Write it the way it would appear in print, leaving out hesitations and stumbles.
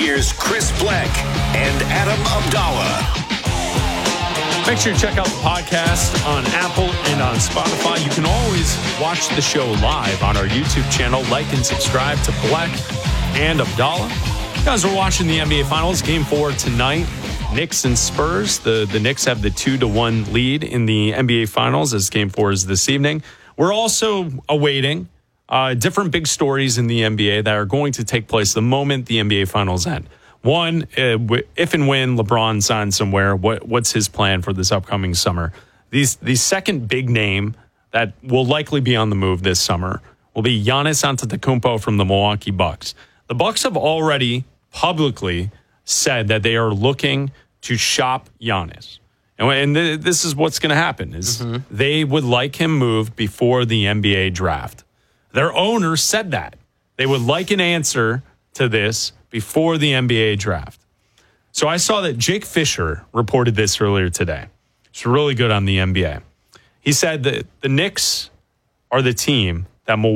Here's Chris Black and Adam Abdallah. Make sure you check out the podcast on Apple and on Spotify. You can always watch the show live on our YouTube channel. Like and subscribe to Black and Abdallah. Guys, we're watching the NBA Finals. Game 4 tonight. Knicks and Spurs. The Knicks have the 2-1 lead in the NBA Finals as Game 4 is this evening. We're also awaiting different big stories in the NBA that are going to take place the moment the NBA Finals end. One, if and when LeBron signs somewhere, what's his plan for this upcoming summer? The second big name that will likely be on the move this summer will be Giannis Antetokounmpo from the Milwaukee Bucks. The Bucks have already publicly said that they are looking to shop Giannis. And this is what's going to happen, is they would like him moved before the NBA draft. Their owner said that. They would like an answer to this before the NBA draft. So I saw that Jake Fisher reported this earlier today. It's really good on the NBA. He said that the Knicks are the team that